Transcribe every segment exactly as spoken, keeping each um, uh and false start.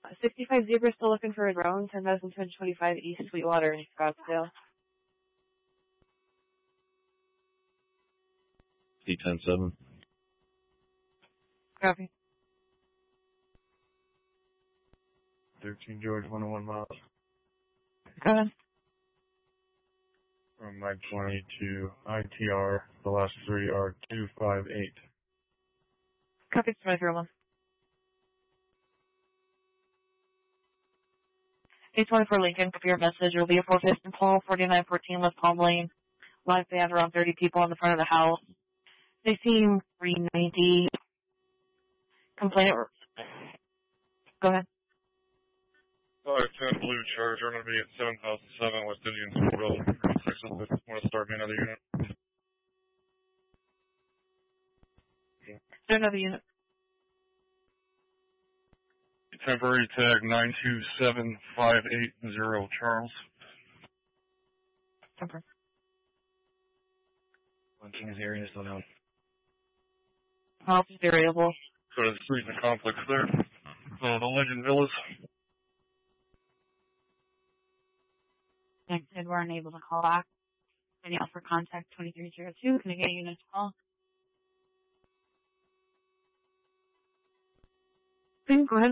sixty-five Zebra still looking for a drone, ten thousand two hundred twenty-five East Sweetwater in Scottsdale. D ten seven. Copy. thirteen George, one oh one miles. Go ahead. From Mike twenty to I T R, the last three are two five eight. Copy, twenty three oh one. eight twenty-four Lincoln, copy your message. It'll be a four fifth and call, forty-nine fourteen West Palm Lane. Live band, around thirty people in the front of the house. They seem three ninety. Complaint. Go ahead. five ten Blue Charger, I'm going to be at seven thousand seven West Indian School Road. I want to start me another unit. Is there another unit? Temporary tag nine two seven five eight zero, Charles. Temporary. One King's area is still down. House is variable. Go to the street and the complex there. Uh, the Legend Villas. Next, Ed, we're unable to call back. Any offer contact twenty-three oh two. Can I get a unit to call? Please, go ahead.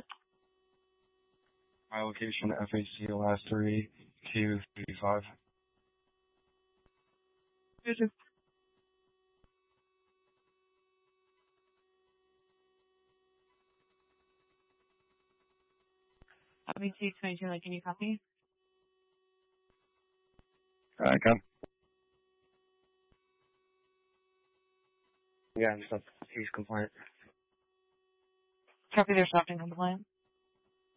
My location, F H C, the last three, two three five. Yes, sir. W T twenty-two, like, can you copy? I can. Yeah, I'm stuff. He's compliant. Copy, they're stopped and compliant.